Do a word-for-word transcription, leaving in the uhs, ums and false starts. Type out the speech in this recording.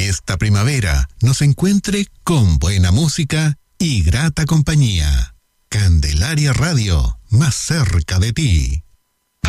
esta primavera nos encuentre con buena música y grata compañía. Candelaria Radio, más cerca de ti.